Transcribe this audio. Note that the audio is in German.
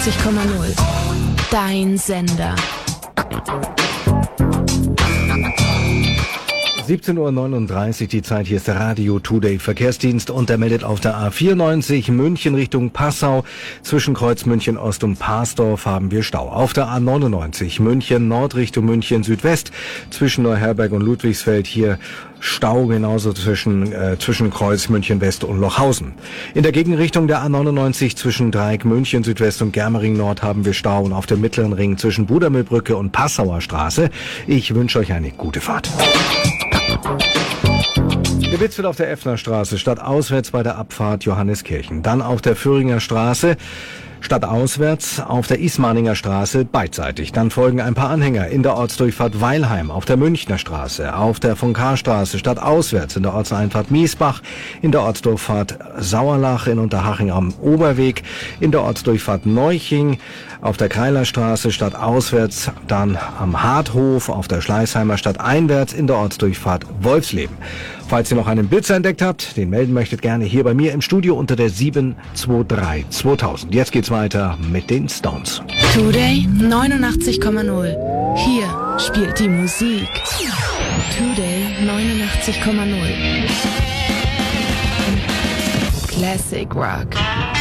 Dein Sender. 17:39 Uhr die Zeit, hier ist der Radio Today Verkehrsdienst und der meldet auf der A94 München Richtung Passau. Zwischen Kreuz München Ost und Parsdorf haben wir Stau. Auf der A99 München Nord Richtung München Südwest zwischen Neuherberg und Ludwigsfeld hier Stau, genauso zwischen Kreuz München West und Lochhausen. In der Gegenrichtung der A99 zwischen Dreieck München Südwest und Germering Nord haben wir Stau und auf dem Mittleren Ring zwischen Budermühlbrücke und Passauer Straße. Ich wünsche euch eine gute Fahrt. Geblitzt wird auf der Effnerstraße, stadtauswärts bei der Abfahrt Johanneskirchen. Dann auf der Föhringer Straße, stadtauswärts auf der Ismaninger Straße beidseitig. Dann folgen ein paar Anhänger in der Ortsdurchfahrt Weilheim, auf der Münchner Straße, auf der von Karstraße stadtauswärts in der Ortseinfahrt Miesbach, in der Ortsdurchfahrt Sauerlach in Unterhaching am Oberweg, in der Ortsdurchfahrt Neuching, auf der Kreilerstraße stadtauswärts, dann am Harthof, auf der Schleißheimer stadteinwärts, in der Ortsdurchfahrt Wolfsleben. Falls ihr noch einen Blitzer entdeckt habt, den melden möchtet, gerne hier bei mir im Studio unter der 723 2000. Jetzt geht's weiter mit den Stones. Today 89,0. Hier spielt die Musik. Today 89,0. Classic Rock.